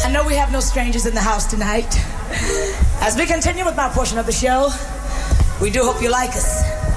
I know we have no strangers in the house tonight. As we continue with my portion of the show, we do hope you like us.